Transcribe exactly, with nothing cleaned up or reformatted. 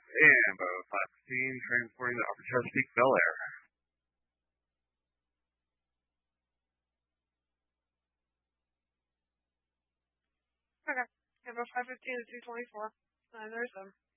And Bravo five fifteen, transporting the Upper Chesapeake Bel Air. Okay. Bravo five fifteen to two twenty-four. nine thirty-seven.